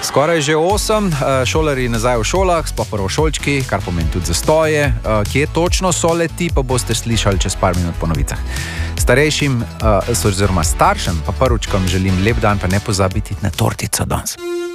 Skoraj že 8, šolarji nazaj v šolah, sploh prvošolčki, kar pomeni tudi zastoje. Kje točno so leti, pa boste slišali čez par minut po novicah. Starejšim, oziroma staršem, pa prvučkom želim lep dan, pa ne pozabiti na tortico danes.